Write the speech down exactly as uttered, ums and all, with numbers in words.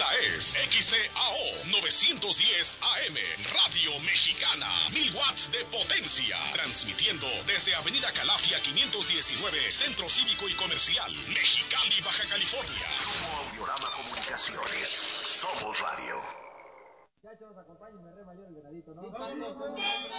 Esta es X C A O novecientos diez A M, Radio Mexicana, mil watts de potencia, transmitiendo desde Avenida Calafia quinientos diecinueve, Centro Cívico y Comercial, Mexicali, Baja California. Como Audiorama Comunicaciones, somos radio. Ya, nos acompañen, me re mayor el venadito, ¿no?